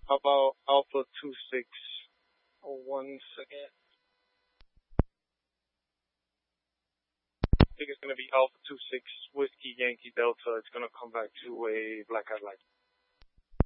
How about Alpha 26? Oh, 1 second. I think it's gonna be Alpha 26 Whiskey Yankee Delta. It's gonna come back to a black eyed light.